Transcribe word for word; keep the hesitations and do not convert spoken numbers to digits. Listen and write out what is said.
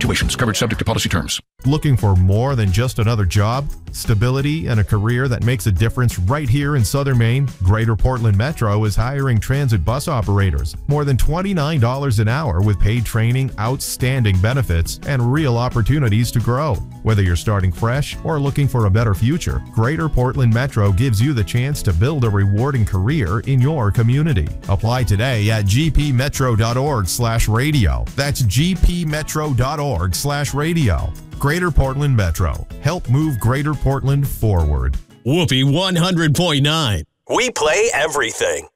situations. Coverage subject to policy terms. Looking for more than just another job? Stability and a career that makes a difference right here in Southern Maine? Greater Portland Metro is hiring transit bus operators. More than twenty-nine dollars an hour with paid training, outstanding benefits, and real opportunities to grow. Whether you're starting fresh or looking for a better future, Greater Portland Metro gives you the chance to build a rewarding career in your community. Apply today at gpmetro.org slash radio. That's gpmetro.org slash radio. Greater Portland Metro. Help move Greater Portland forward. Whoopee one hundred point nine. We play everything.